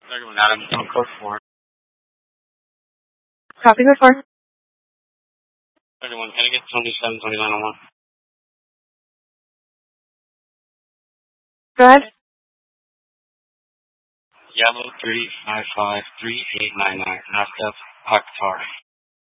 Everyone, Adam, on code 4. Copy code 4. Everyone, can I get 272901? Go ahead. Yellow 3553899, Nasdaq Paktar.